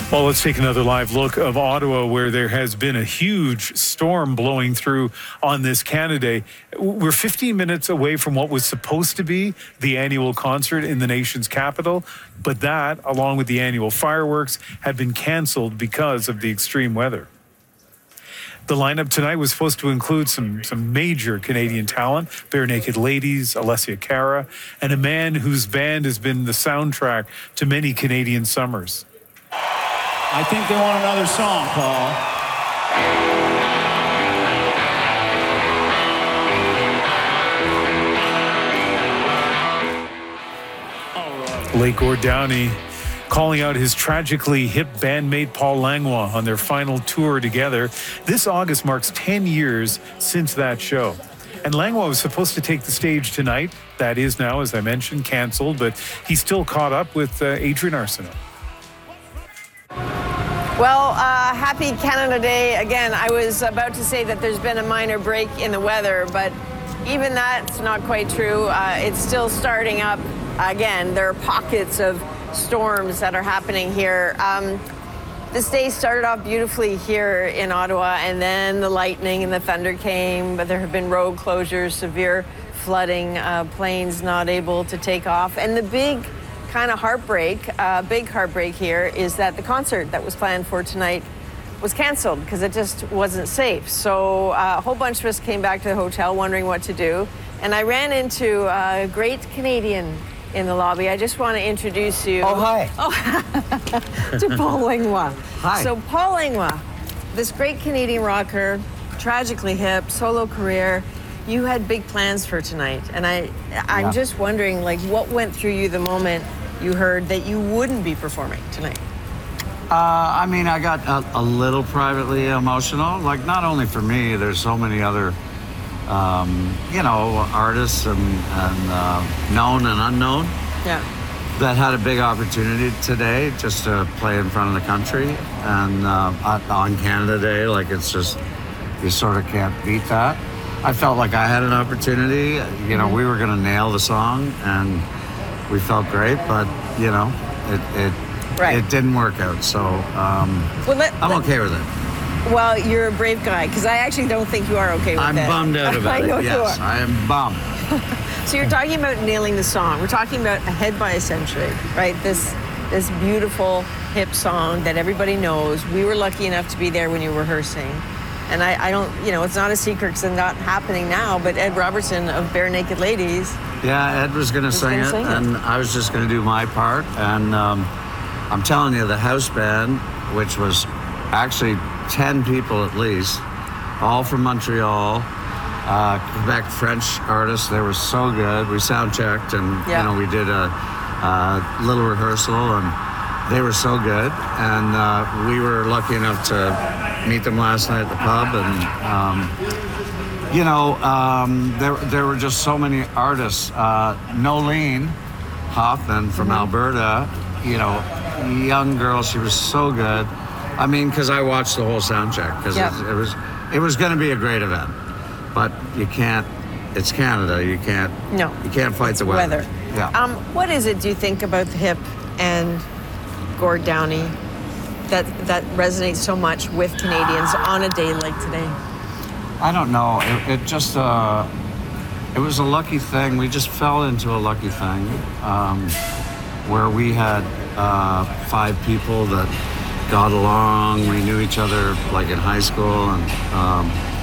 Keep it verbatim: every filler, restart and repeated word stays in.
Well, let's take another live look of Ottawa, where there has been a huge storm blowing through on this Canada Day. We're fifteen minutes away from what was supposed to be the annual concert in the nation's capital, but that, along with the annual fireworks, had been canceled because of the extreme weather. The lineup tonight was supposed to include some some major Canadian talent, Barenaked Ladies, Alessia Cara, and a man whose band has been the soundtrack to many Canadian summers. I think they want another song, Paul. Late Gord Downie calling out his tragically hip bandmate Paul Langlois on their final tour together. This August marks ten years since that show. And Langlois was supposed to take the stage tonight. That is now, as I mentioned, canceled, but he's still caught up with uh, Adrian Arsenault. Well, uh, happy Canada Day. Again, I was about to say that there's been a minor break in the weather, but even that's not quite true. Uh, it's still starting up again. There are pockets of storms that are happening here. Um, this day started off beautifully here in Ottawa, and then the lightning and the thunder came, but there have been road closures, severe flooding, uh, planes not able to take off, and the big kind of heartbreak, uh, big heartbreak here is that the concert that was planned for tonight was canceled because it just wasn't safe. So uh, a whole bunch of us came back to the hotel wondering what to do. And I ran into a great Canadian in the lobby. I just want to introduce you. Oh, hi. Oh, to Paul Langlois. Hi. So Paul Langlois, this great Canadian rocker, tragically hip, solo career. You had big plans for tonight, and I, I'm Yeah. just wondering, like, what went through you the moment you heard that you wouldn't be performing tonight? Uh, I mean, I got a, a little privately emotional. Like, not only for me, there's so many other, um, you know, artists and, and uh, known and unknown Yeah. that had a big opportunity today just to play in front of the country. And uh, on on Canada Day, like, it's just, you sort of can't beat that. I felt like I had an opportunity. You know, we were going to nail the song, and we felt great, but, you know, it it, Right. it didn't work out. So um, Well, let, I'm let- okay with it. Well, you're a brave guy, because I actually don't think you are okay with I'm that. bummed out about I know it. you Yes, are. I am bummed. So you're talking about nailing the song. We're talking about Ahead by a Century, right? This this beautiful hip song that everybody knows. We were lucky enough to be there when you were rehearsing. And I, I don't, you know, it's not a secret because it's not happening now, but Ed Robertson of Barenaked Ladies. Yeah, Ed was going to sing, gonna it, sing it. and I was just going to do my part. And um, I'm telling you, the house band, which was actually ten people at least, all from Montreal, uh, Quebec French artists, they were so good. We sound checked, and Yeah. you know, we did a, a little rehearsal, and they were so good. And uh, we were lucky enough to meet them last night at the pub, and um, you know, um, there there were just so many artists. Uh, Nolene Hoffman from Mm-hmm. Alberta, you know, young girl, she was so good. I mean, because I watched the whole sound check, because Yep. it, it was it was going to be a great event, but you can't. It's Canada. You can't. No. You can't fight the weather. Weather. Yeah. Um, what is it, do you think, about the hip and Gord Downie that that resonates so much with Canadians on a day like today? I don't know. It, it just, uh, it was a lucky thing. We just fell into a lucky thing um, where we had uh, five people that got along. We knew each other like in high school, and um,